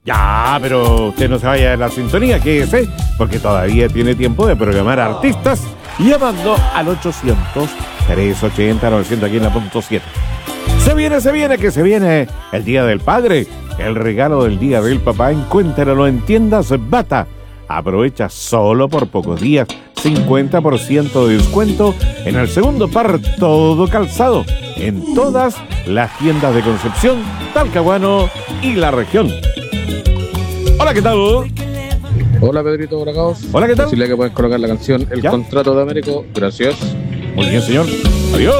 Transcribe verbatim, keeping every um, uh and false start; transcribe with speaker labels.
Speaker 1: Ya, pero usted no se vaya de la sintonía, quédese, porque todavía tiene tiempo de programar artistas llamando al ochocientos, trescientos ochenta, novecientos aquí en la punto siete. Se viene, se viene, que se viene el Día del Padre, el regalo del Día del Papá. Encuéntralo en Tiendas Bata. Aprovecha solo por pocos días, cincuenta por ciento de descuento en el segundo par, todo calzado, en todas las tiendas de Concepción, Talcahuano y la región. Hola, ¿qué tal?
Speaker 2: Hola, Pedrito Bragaos.
Speaker 1: Hola, ¿qué tal?
Speaker 2: Decirle que pueden colocar la canción El
Speaker 1: ¿Ya?
Speaker 2: Contrato de Américo. Gracias.
Speaker 1: Muy bien, señor. Adiós.